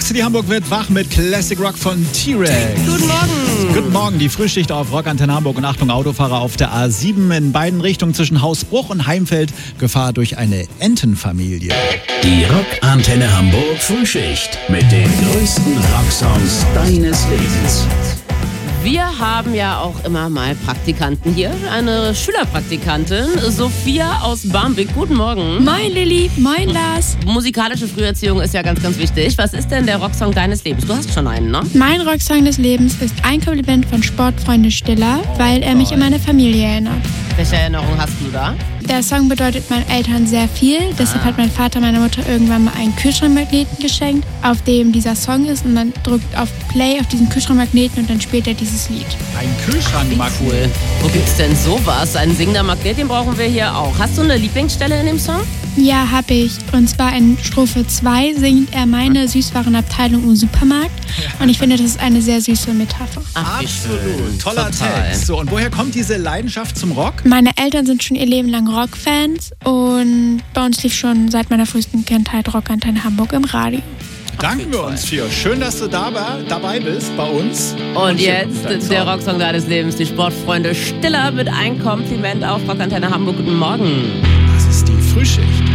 City Hamburg wird wach mit Classic Rock von T-Rex. Guten Morgen. Guten Morgen, die Frühschicht auf Rockantenne Hamburg und Achtung Autofahrer auf der A7 in beiden Richtungen zwischen Hausbruch und Heimfeld. Gefahr durch eine Entenfamilie. Die Rockantenne Hamburg Frühschicht mit den größten Rocksongs deines Lebens. Wir haben ja auch immer mal Praktikanten hier. Eine Schülerpraktikantin, Sophia aus Barmbek. Guten Morgen. Moin Lilly, moin Lars. Musikalische Früherziehung ist ja ganz, ganz wichtig. Was ist denn der Rocksong deines Lebens? Du hast schon einen, ne? Mein Rocksong des Lebens ist ein Kompliment von Sportfreunde Stiller, weil er mich an meine Familie erinnert. Welche Erinnerung hast du da? Der Song bedeutet meinen Eltern sehr viel, deshalb hat mein Vater meiner Mutter irgendwann mal einen Kühlschrankmagneten geschenkt, auf dem dieser Song ist und man drückt auf Play auf diesen Kühlschrankmagneten und dann spielt er dieses Lied. Ein Kühlschrankmagnet. Cool. Wo gibt's denn sowas? Ein singender Magnet, den brauchen wir hier auch. Hast du eine Lieblingsstelle in dem Song? Ja, hab ich. Und zwar in Strophe 2 singt er meine Süßwarenabteilung im Supermarkt und ich finde, das ist eine sehr süße Metapher. Ach, wie Absolut, schön. toller Total. Text. So, und woher kommt diese Leidenschaft zum Rock? Meine Eltern sind schon ihr Leben lang Rockfans und bei uns lief schon seit meiner frühesten Kindheit Rockantenne Hamburg im Radio. Danken wir uns für. Schön, dass du dabei bist bei uns. Und jetzt der Rocksong deines Lebens, die Sportfreunde Stiller mit ein Kompliment auf Rockantenne Hamburg. Guten Morgen. Das ist die Frühschicht.